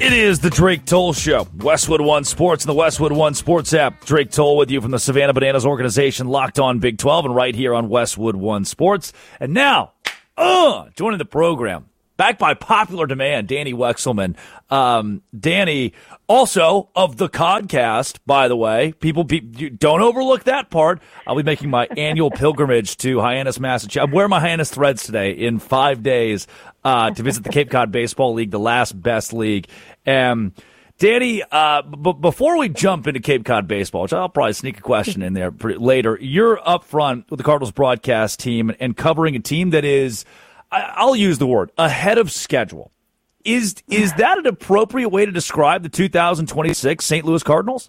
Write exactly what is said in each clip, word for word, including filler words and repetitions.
It is the Drake Toll Show. Westwood One Sports and the Westwood One Sports app. Drake Toll with you from the Savannah Bananas organization, Locked On Big twelve, and right here on Westwood One Sports. And now, uh, joining the program, back by popular demand, Danny Wexelman. Um, Danny, also of the Codcast, by the way. People, be, don't overlook that part. I'll be making my annual pilgrimage to Hyannis, Massachusetts. I'm wearing my Hyannis threads today in five days uh, to visit the Cape Cod Baseball League, the last best league. Um, Danny, uh, b- before we jump into Cape Cod baseball, which I'll probably sneak a question in there pretty, later, you're up front with the Cardinals broadcast team and covering a team that is, I- I'll use the word, ahead of schedule. Is is that an appropriate way to describe the two thousand twenty-six Saint Louis Cardinals?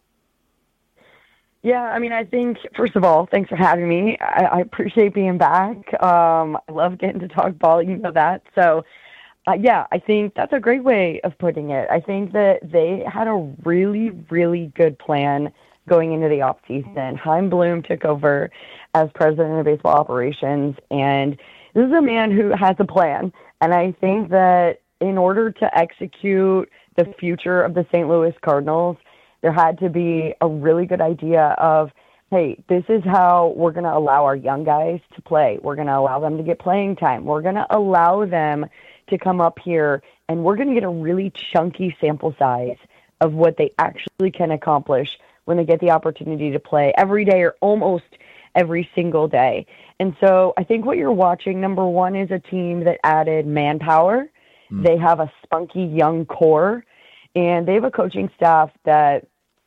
Yeah, I mean, I think, first of all, thanks for having me. I, I appreciate being back. Um, I love getting to talk ball, you know that. So, Uh, yeah, I think that's a great way of putting it. I think that they had a really, really good plan going into the offseason. Chaim Bloom took over as president of baseball operations, and this is a man who has a plan. And I think that in order to execute the future of the Saint Louis Cardinals, there had to be a really good idea of, hey, this is how we're going to allow our young guys to play. We're going to allow them to get playing time. We're going to allow them to come up here, and we're going to get a really chunky sample size of what they actually can accomplish when they get the opportunity to play every day or almost every single day. And so I think what you're watching, number one, is a team that added manpower. Mm. They have a spunky young core, and they have a coaching staff that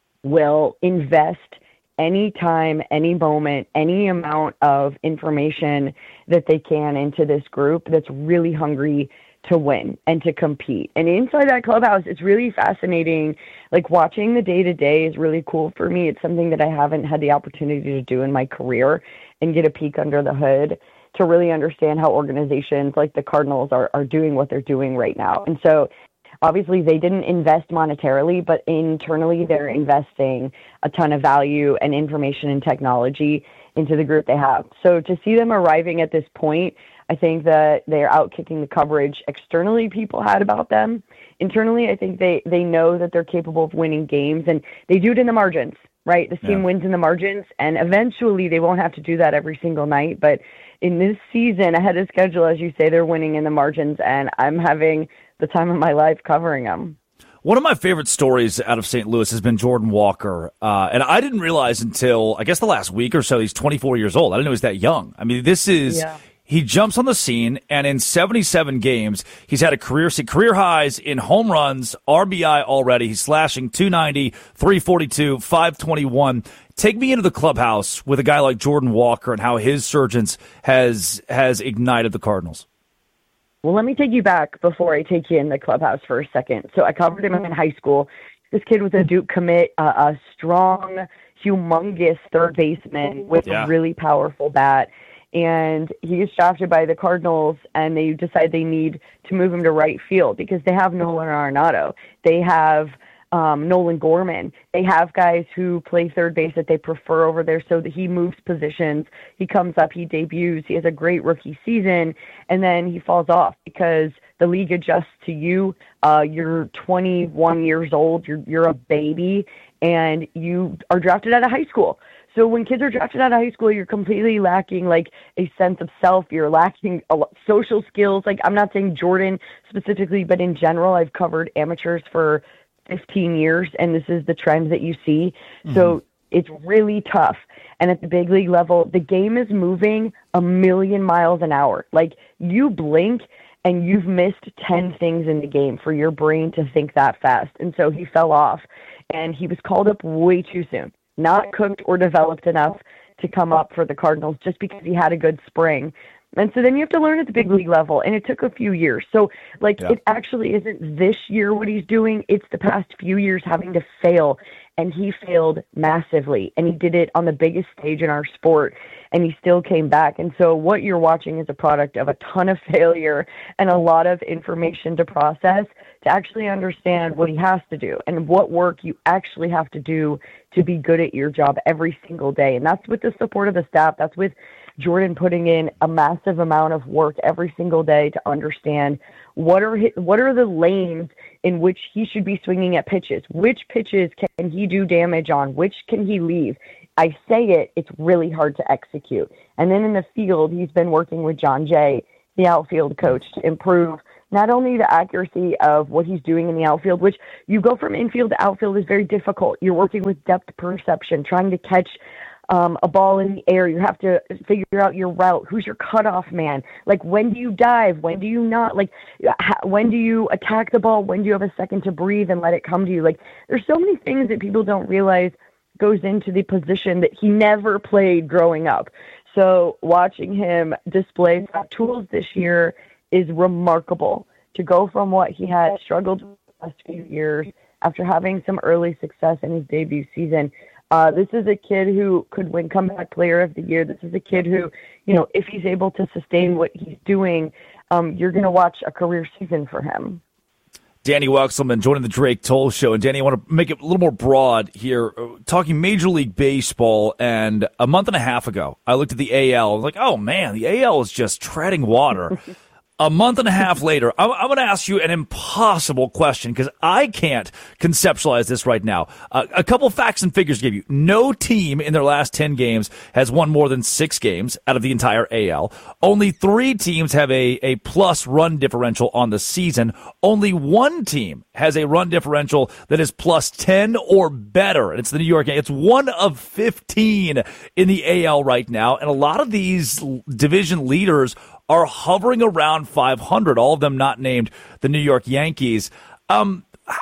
will invest any time, any moment, any amount of information that they can into this group that's really hungry to win and to compete. And inside that clubhouse, it's really fascinating. Like, watching the day-to-day is really cool for me. It's something that I haven't had the opportunity to do in my career, and get a peek under the hood to really understand how organizations like the Cardinals are, are doing what they're doing right now. And so obviously they didn't invest monetarily, but internally they're investing a ton of value and information and technology into the group they have. So to see them arriving at this point, I think that they're out kicking the coverage externally people had about them. Internally, I think they, they know that they're capable of winning games, and they do it in the margins, right? This team yeah. wins in the margins, and eventually they won't have to do that every single night. But in this season, ahead of schedule, as you say, they're winning in the margins, and I'm having the time of my life covering them. One of my favorite stories out of Saint Louis has been Jordan Walker. Uh, and I didn't realize until, I guess, the last week or so, he's twenty-four years old. I didn't know he was that young. I mean, this is... Yeah. He jumps on the scene, and in seventy-seven games, he's had a career career highs in home runs, R B I already. He's slashing two ninety, three forty-two, five twenty-one. Take me into the clubhouse with a guy like Jordan Walker and how his surgence has has ignited the Cardinals. Well, let me take you back before I take you in the clubhouse for a second. So I covered him in high school. This kid was a Duke commit, uh, a strong, humongous third baseman with yeah. a really powerful bat. And he gets drafted by the Cardinals, and they decide they need to move him to right field because they have Nolan Arenado. They have um, Nolan Gorman. They have guys who play third base that they prefer over there, so that he moves positions. He comes up, he debuts, he has a great rookie season, and then he falls off because the league adjusts to you. Uh, you're twenty-one years old, you're you're a baby, and you are drafted out of high school. So when kids are drafted out of high school, you're completely lacking like a sense of self. You're lacking a lot, social skills. Like, I'm not saying Jordan specifically, but in general, I've covered amateurs for fifteen years, and this is the trend that you see. Mm-hmm. So it's really tough. And at the big league level, the game is moving a million miles an hour. Like, you blink and you've missed ten things in the game for your brain to think that fast. And so he fell off, and he was called up way too soon. Not cooked or developed enough to come up for the Cardinals just because he had a good spring. And so then you have to learn at the big league level, and it took a few years. So, like, yeah. it actually isn't this year what he's doing. It's the past few years having to fail, and he failed massively, and he did it on the biggest stage in our sport, and he still came back. And so what you're watching is a product of a ton of failure and a lot of information to process to actually understand what he has to do and what work you actually have to do to be good at your job every single day. And that's with the support of the staff. That's with Jordan putting in a massive amount of work every single day to understand what are his, what are the lanes in which he should be swinging at pitches. Which pitches can he do damage on? Which can he leave? I say it, it's really hard to execute. And then in the field, he's been working with John Jay, the outfield coach, to improve not only the accuracy of what he's doing in the outfield, which you go from infield to outfield is very difficult. You're working with depth perception, trying to catch um, a ball in the air. You have to figure out your route. Who's your cutoff man? Like, when do you dive? When do you not? Like, when do you attack the ball? When do you have a second to breathe and let it come to you? Like, there's so many things that people don't realize goes into the position that he never played growing up. So watching him display tools this year is remarkable. To go from what he had struggled with the last few years after having some early success in his debut season. Uh, this is a kid who could win comeback player of the year. This is a kid who, you know, if he's able to sustain what he's doing, um, you're going to watch a career season for him. Danny Wexelman joining the Drake Toll Show. And Danny, I want to make it a little more broad here, talking Major League Baseball. And a month and a half ago, I looked at the A L. I was like, oh, man, the A L is just treading water. A month and a half later, I'm, I'm going to ask you an impossible question because I can't conceptualize this right now. Uh, a couple facts and figures to give you. No team in their last ten games has won more than six games out of the entire A L. Only three teams have a, a plus run differential on the season. Only one team has a run differential that is plus ten or better. And it's the New York Yankees. It's one of fifteen in the A L right now. And a lot of these division leaders are hovering around five hundred, all of them not named the New York Yankees. Um,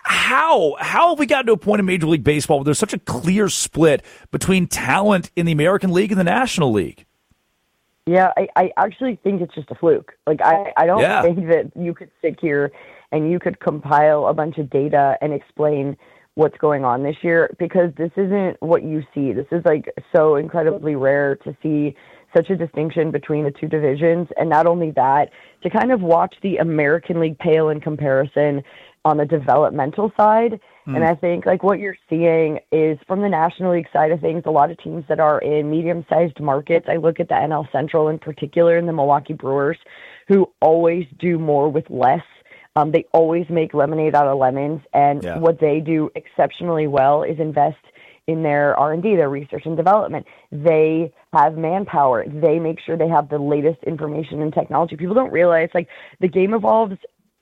how how have we gotten to a point in Major League Baseball where there's such a clear split between talent in the American League and the National League? Yeah, I, I actually think it's just a fluke. Like, I, I don't yeah. think that you could sit here and you could compile a bunch of data and explain what's going on this year, because this isn't what you see. This is, like, so incredibly rare to see such a distinction between the two divisions. And not only that, to kind of watch the American League pale in comparison on the developmental side. Mm. And I think like what you're seeing is from the National League side of things, a lot of teams that are in medium-sized markets. I look at the N L Central in particular and the Milwaukee Brewers, who always do more with less. Um, they always make lemonade out of lemons. And yeah. what they do exceptionally well is invest in their R and D, their research and development. They have manpower. They make sure they have the latest information and technology. People don't realize, like, the game evolves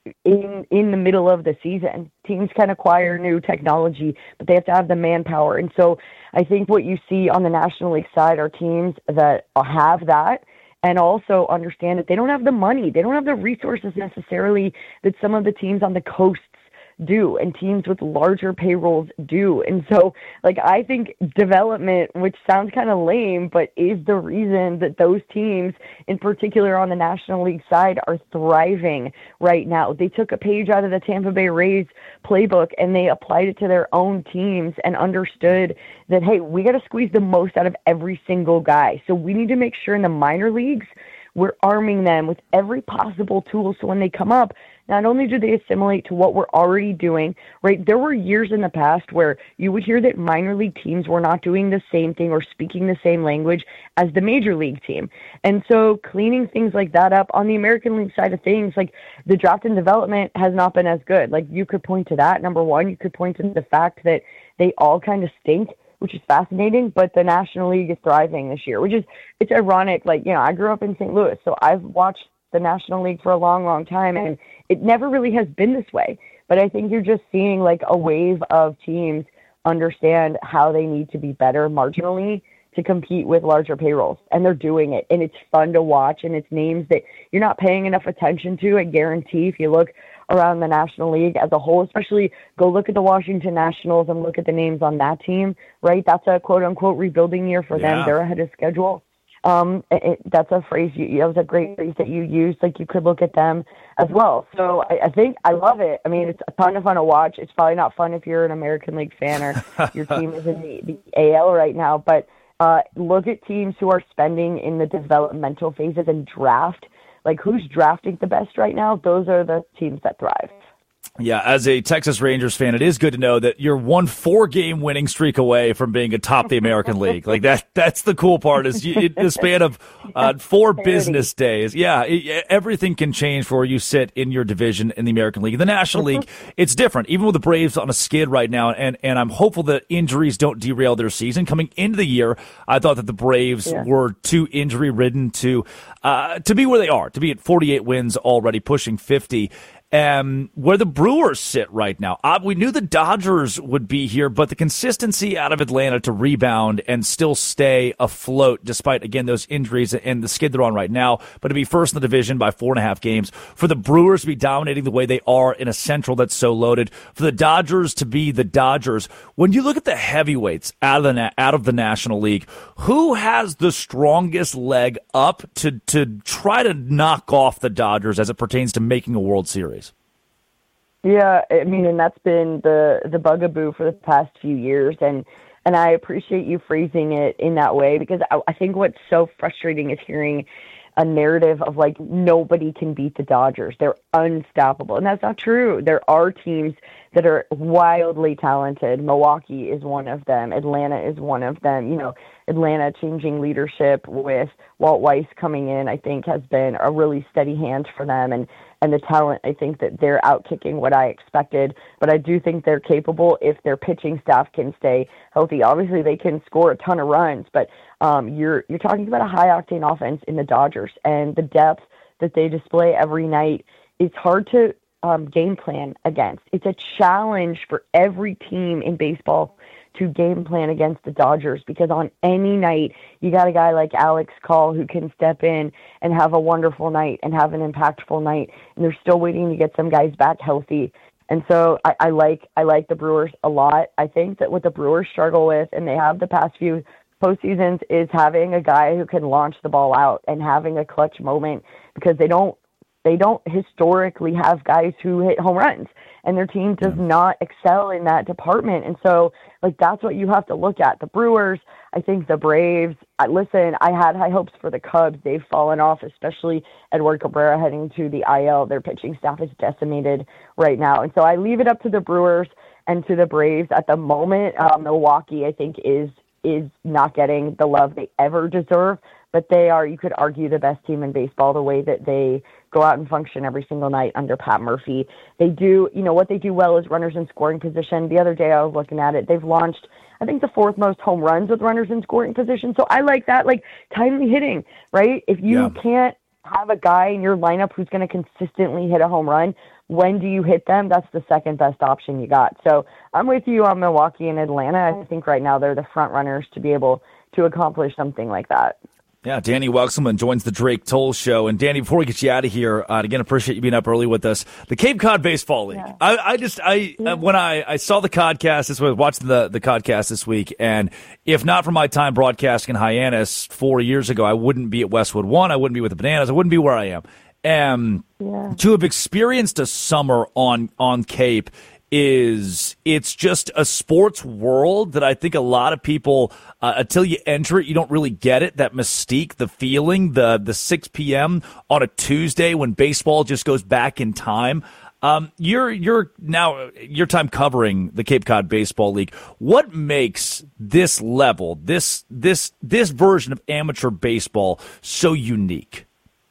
in in the middle of the season. Teams can acquire new technology, but they have to have the manpower. And so I think what you see on the National League side are teams that have that and also understand that they don't have the money. They don't have the resources necessarily that some of the teams on the coasts do and teams with larger payrolls do. And so, like, I think development, which sounds kind of lame, but is the reason that those teams, in particular on the National League side, are thriving right now. They took a page out of the Tampa Bay Rays playbook and they applied it to their own teams and understood that, hey, we got to squeeze the most out of every single guy. So we need to make sure in the minor leagues we're arming them with every possible tool so when they come up, not only do they assimilate to what we're already doing, right? There were years in the past where you would hear that minor league teams were not doing the same thing or speaking the same language as the major league team. And so cleaning things like that up on the American League side of things, like the draft and development has not been as good. Like you could point to that. Number one, you could point to the fact that they all kind of stink, which is fascinating, but the National League is thriving this year, which is, it's ironic. Like, you know, I grew up in Saint Louis, so I've watched the National League for a long, long time, and it never really has been this way. But I think you're just seeing like a wave of teams understand how they need to be better marginally to compete with larger payrolls, and they're doing it, and it's fun to watch, and it's names that you're not paying enough attention to. I guarantee if you look around the National League as a whole, especially go look at the Washington Nationals and look at the names on that team, right? That's a quote-unquote rebuilding year for yeah. them. They're ahead of schedule. Um, it, that's a phrase, you, that was a great phrase that you used. Like, you could look at them as well. So I, I think I love it. I mean, it's a ton of fun to watch. It's probably not fun if you're an American League fan or your team is in the, the A L right now, but uh, look at teams who are spending in the developmental phases and draft. Like, who's drafting the best right now? Those are the teams that thrive. Yeah, as a Texas Rangers fan, it is good to know that you're one four-game winning streak away from being atop the American League. Like that, that's the cool part is you, in the span of uh, four business days. Yeah, it, everything can change for where you sit in your division in the American League. In the National League, it's different. Even with the Braves on a skid right now, and, and I'm hopeful that injuries don't derail their season. Coming into the year, I thought that the Braves yeah. were too injury-ridden to uh, to be where they are, to be at forty-eight wins already, pushing fifty. Um, where the Brewers sit right now. Uh, we knew the Dodgers would be here, but the consistency out of Atlanta to rebound and still stay afloat despite, again, those injuries and the skid they're on right now, but to be first in the division by four and a half games, for the Brewers to be dominating the way they are in a Central that's so loaded, for the Dodgers to be the Dodgers. When you look at the heavyweights out of the, na- out of the National League, who has the strongest leg up to, to try to knock off the Dodgers as it pertains to making a World Series? Yeah, I mean, and that's been the the bugaboo for the past few years, and and I appreciate you phrasing it in that way, because I, I think what's so frustrating is hearing a narrative of like nobody can beat the Dodgers. They're unstoppable, and that's not true. There are teams that are wildly talented. Milwaukee is one of them. Atlanta is one of them. You know, Atlanta changing leadership with Walt Weiss coming in, I think, has been a really steady hand for them, and and the talent, I think that they're outkicking what I expected. But I do think they're capable if their pitching staff can stay healthy. Obviously, they can score a ton of runs, but um, you're you're talking about a high-octane offense in the Dodgers, and the depth that they display every night, it's hard to um, game plan against. It's a challenge for every team in baseball to game plan against the Dodgers, because on any night you got a guy like Alex Call who can step in and have a wonderful night and have an impactful night, and they're still waiting to get some guys back healthy. And so I, I like I like the Brewers a lot. I think that what the Brewers struggle with, and they have the past few postseasons, is having a guy who can launch the ball out and having a clutch moment, because they don't they don't historically have guys who hit home runs, and their team does not excel in that department. And so, like, that's what you have to look at. The Brewers, I think the Braves, I, listen, I had high hopes for the Cubs. They've fallen off, especially Edward Cabrera heading to the I L. Their pitching staff is decimated right now. And so I leave it up to the Brewers and to the Braves. At the moment, uh, Milwaukee, I think, is is not getting the love they ever deserve, but they are, you could argue, the best team in baseball, the way that they go out and function every single night under Pat Murphy. They do, you know, what they do well is runners in scoring position. The other day I was looking at it. They've launched, I think, the fourth most home runs with runners in scoring position. So I like that, like timely hitting, right? If you yeah. can't have a guy in your lineup who's going to consistently hit a home run, when do you hit them? That's the second best option you got. So I'm with you on Milwaukee and Atlanta. I think right now they're the front runners to be able to accomplish something like that. Yeah, Danny Wexelman joins the Drake Toll Show. And Danny, before we get you out of here, uh, again, appreciate you being up early with us. The Cape Cod Baseball League. Yeah. I, I just, I yeah. uh, when I, I saw the Codcast, this was watching the the Codcast this week, and if not for my time broadcasting in Hyannis four years ago, I wouldn't be at Westwood One. I wouldn't be with the Bananas. I wouldn't be where I am. And yeah. to have experienced a summer on on Cape is, it's just a sports world that I think a lot of people, uh, until you enter it, you don't really get it, that mystique, the feeling, the the six p.m. on a Tuesday when baseball just goes back in time. Um, you're you're now your time covering the Cape Cod Baseball League. What makes this level, this this this version of amateur baseball so unique?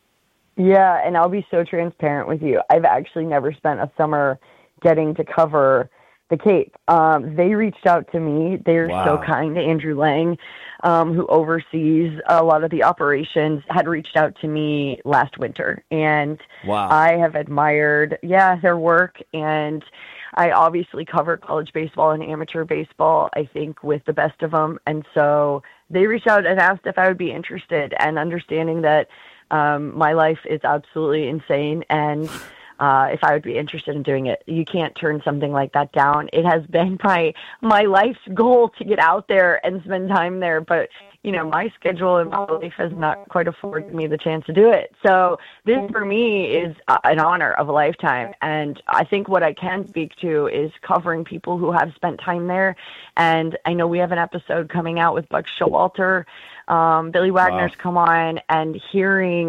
Yeah, and I'll be so transparent with you. I've actually never spent a summer getting to cover the Cape. Um, they reached out to me. They're wow. so kind. Andrew Lang, um, who oversees a lot of the operations, had reached out to me last winter. And wow. I have admired, yeah, their work. And I obviously cover college baseball and amateur baseball, I think, with the best of them. And so they reached out and asked if I would be interested, and understanding that um, my life is absolutely insane, and Uh, if I would be interested in doing it. You can't turn something like that down. It has been my my life's goal to get out there and spend time there, but you know, my schedule and my life has not quite afforded me the chance to do it. So this for me is uh, an honor of a lifetime, and I think what I can speak to is covering people who have spent time there. And I know we have an episode coming out with Buck Showalter, um, Billy Wagner's wow. come on, and hearing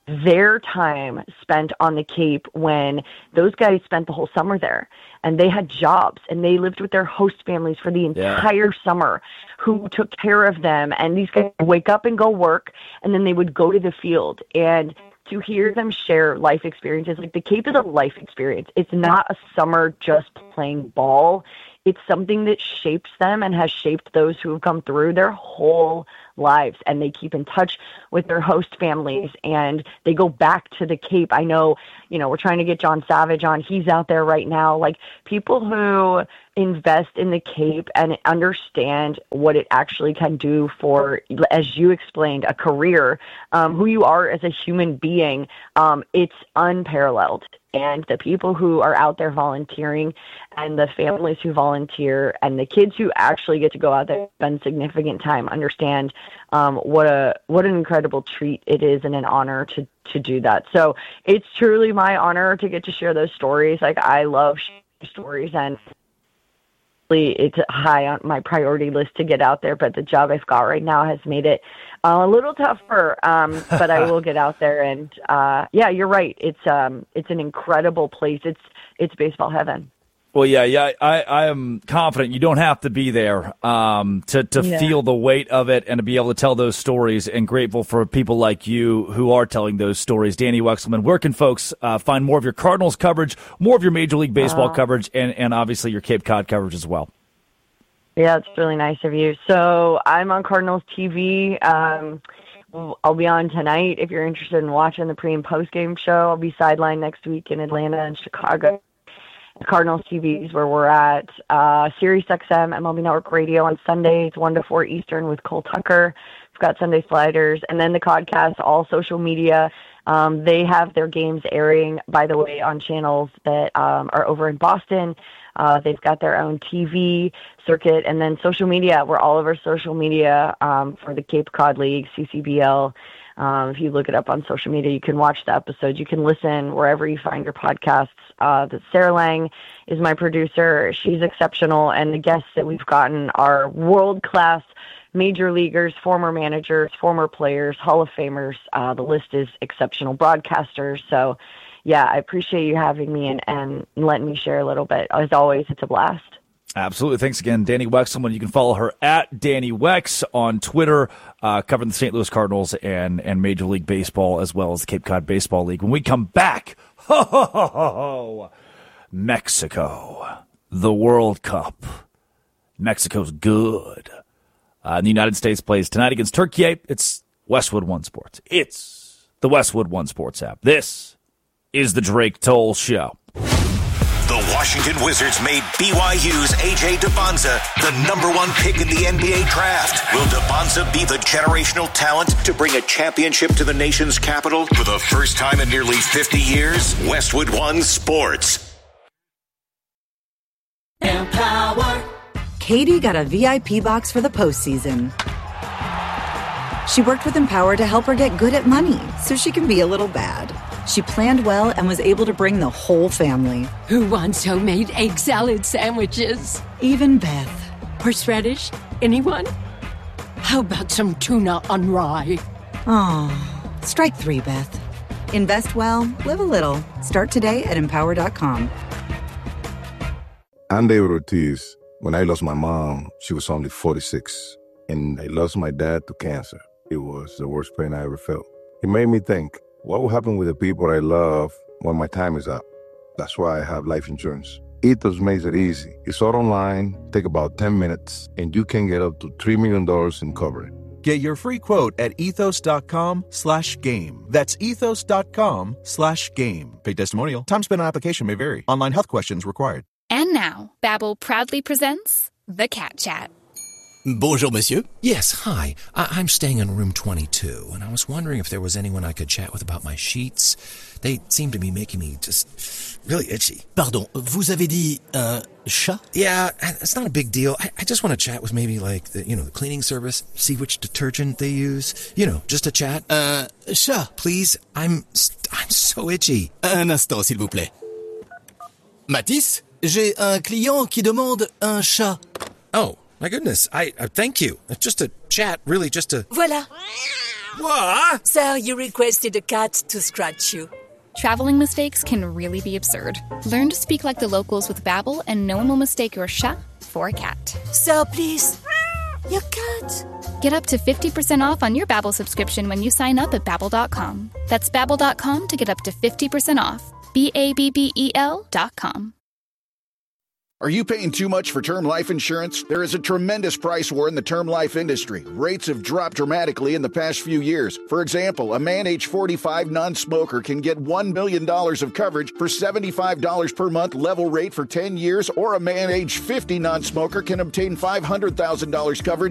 their time spent on the Cape when those guys spent the whole summer there, and they had jobs and they lived with their host families for the entire yeah. summer, who took care of them. And these guys would wake up and go work, and then they would go to the field. And to hear them share life experiences, like the Cape is a life experience. It's not a summer just playing ball. It's something that shapes them and has shaped those who have come through their whole lives, and they keep in touch with their host families, and they go back to the Cape. I know, you know, we're trying to get John Savage on. He's out there right now. Like, people who invest in the Cape and understand what it actually can do for, as you explained, a career, um, who you are as a human being, um, it's unparalleled. And the people who are out there volunteering, and the families who volunteer, and the kids who actually get to go out there and spend significant time, understand um, what a what an incredible treat it is, and an honor to to do that. So it's truly my honor to get to share those stories. Like, I love sharing stories, and it's high on my priority list to get out there, but the job I've got right now has made it uh, a little tougher. Um, but I will get out there, and uh, yeah, you're right. It's um, it's an incredible place. It's it's baseball heaven. Well, yeah, yeah, I, I am confident you don't have to be there um, to, to yeah. feel the weight of it and to be able to tell those stories, and grateful for people like you who are telling those stories. Danny Wexelman, where can folks uh, find more of your Cardinals coverage, more of your Major League Baseball uh, coverage, and, and obviously your Cape Cod coverage as well? Yeah, it's really nice of you. So I'm on Cardinals T V. Um, I'll be on tonight if you're interested in watching the pre- and post-game show. I'll be sidelined next week in Atlanta and Chicago. Cardinals T V is where we're at. Uh, Sirius X M, M L B Network Radio on Sundays, one to four Eastern with Cole Tucker. We've got Sunday Sliders. And then the podcast, all social media. Um, they have their games airing, by the way, on channels that um, are over in Boston. Uh, they've got their own T V circuit. And then social media. We're all over social media um, for the Cape Cod League, C C B L. Um, if you look it up on social media, you can watch the episodes. You can listen wherever you find your podcasts. Uh, the Sarah Lang is my producer. She's exceptional. And the guests that we've gotten are world-class major leaguers, former managers, former players, Hall of Famers. Uh, the list is exceptional broadcasters. So, yeah, I appreciate you having me and, and letting me share a little bit. As always, it's a blast. Absolutely. Thanks again, Danny Wexelman. You can follow her at Danny Wex on Twitter, uh, covering the Saint Louis Cardinals and, and Major League Baseball, as well as the Cape Cod Baseball League. When we come back, ho, ho, ho, ho, Mexico, the World Cup. Mexico's good. Uh, the United States plays tonight against Turkey. It's Westwood One Sports. It's the Westwood One Sports app. This is the Drake Toll Show. The Washington Wizards made B Y U's A J Dybonsa the number one pick in the N B A draft. Will Dybonsa be the generational talent to bring a championship to the nation's capital for the first time in nearly fifty years? Westwood One Sports. Empower. Katie got a V I P box for the postseason. She worked with Empower to help her get good at money so she can be a little bad. She planned well and was able to bring the whole family. Who wants homemade egg salad sandwiches? Even Beth. Horseradish? Anyone? How about some tuna on rye? Aw, strike three, Beth. Invest well, live a little. Start today at empower dot com. I'm David Ortiz. When I lost my mom, she was only forty-six. And I lost my dad to cancer. It was the worst pain I ever felt. It made me think, what will happen with the people I love when my time is up? That's why I have life insurance. Ethos makes it easy. It's all online, take about ten minutes, and you can get up to three million dollars in coverage. Get your free quote at ethos.com slash game. That's ethos.com slash game. Paid testimonial. Time spent on application may vary. Online health questions required. And now, Babbel proudly presents The Cat Chat. Bonjour, monsieur. Yes, hi. I- I'm staying in room twenty-two, and I was wondering if there was anyone I could chat with about my sheets. They seem to be making me just really itchy. Pardon, vous avez dit un chat? Yeah, it's not a big deal. I, I just want to chat with maybe, like, the, you know, the cleaning service, see which detergent they use. You know, just a chat. Un chat? Please, I'm, I'm so itchy. Un instant, s'il vous plaît. Matisse, j'ai un client qui demande un chat. Oh. My goodness, I uh, thank you. Just a chat, really, just a... Voilà. What? So you requested a cat to scratch you. Traveling mistakes can really be absurd. Learn to speak like the locals with Babbel, and no one will mistake your chat for a cat. So please, your cat. Get up to fifty percent off on your Babbel subscription when you sign up at Babbel dot com. That's Babbel dot com to get up to fifty percent off. B A B B E L dot com. Are you paying too much for term life insurance? There is a tremendous price war in the term life industry. Rates have dropped dramatically in the past few years. For example, a man age forty-five non-smoker can get one million dollars of coverage for seventy-five dollars per month level rate for ten years, or a man age fifty non-smoker can obtain five hundred thousand dollars coverage